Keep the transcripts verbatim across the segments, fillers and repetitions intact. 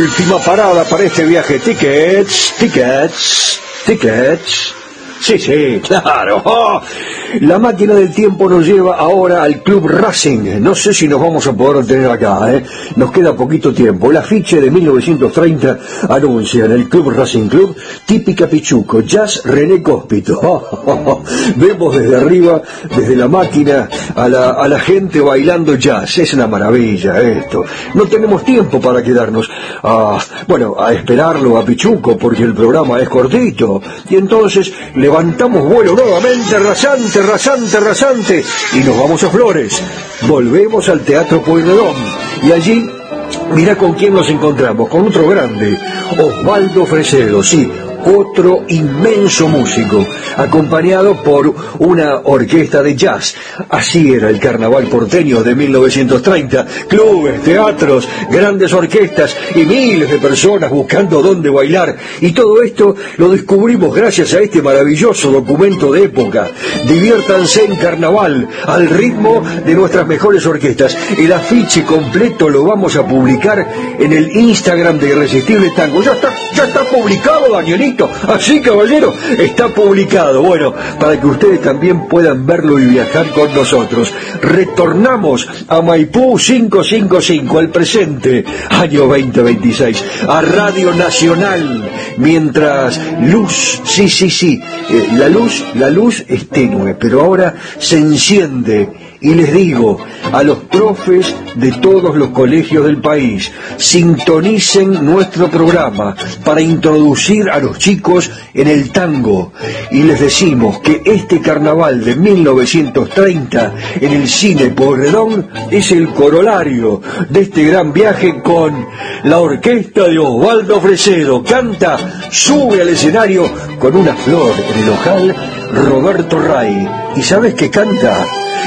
última parada para este viaje. Tickets, tickets, tickets. Sí, sí, claro. Oh, la máquina del tiempo nos lleva ahora al Club Racing. No sé si nos vamos a poder tener acá, ¿eh? Nos queda poquito tiempo. El afiche de mil novecientos treinta anuncia en el Club Racing Club Típica Pichuco, Jazz René Cóspito. Oh, oh, oh. Vemos desde arriba, desde la máquina, a la, a la gente bailando jazz. Es una maravilla esto. No tenemos tiempo para quedarnos a, bueno, a esperarlo a Pichuco, porque el programa es cortito. Y entonces levantamos vuelo nuevamente, rasante, rasante, rasante, y nos vamos a Flores. Volvemos al Teatro Pueyrredón, y allí, mira con quién nos encontramos, con otro grande, Osvaldo Fresedo, sí, otro inmenso músico, acompañado por una orquesta de jazz. Así era el carnaval porteño de mil novecientos treinta, clubes, teatros, grandes orquestas y miles de personas buscando dónde bailar. Y todo esto lo descubrimos gracias a este maravilloso documento de época. Diviértanse en carnaval, al ritmo de nuestras mejores orquestas. El afiche completo lo vamos a publicar en el Instagram de Irresistible Tango. Ya está, ya está publicado, Danielito. Así, caballero, está publicado. Bueno, para que ustedes también puedan verlo y viajar con nosotros. Retornamos a Maipú quinientos cincuenta y cinco, al presente, año veinte veintiséis, a Radio Nacional. Mientras luz, sí, sí, sí, eh, la luz, la luz es tenue, pero ahora se enciende. Y les digo a los profes de todos los colegios del país, sintonicen nuestro programa para introducir a los chicos en el tango. Y les decimos que este carnaval de mil novecientos treinta en el Cine Pueyrredón es el corolario de este gran viaje con la orquesta de Osvaldo Fresedo. Canta, sube al escenario con una flor en el ojal, Roberto Ray. ¿Y sabes qué canta?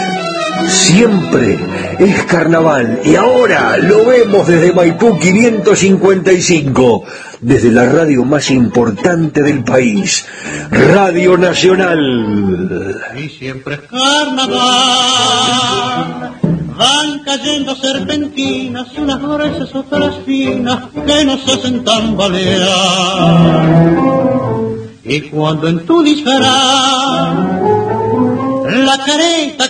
Siempre es carnaval, y ahora lo vemos desde Maipú quinientos cincuenta y cinco, desde la radio más importante del país, Radio Nacional. Y siempre es carnaval, van cayendo serpentinas, unas gruesas, otras finas, que nos hacen tambalear. Y cuando en tu disfraz la careta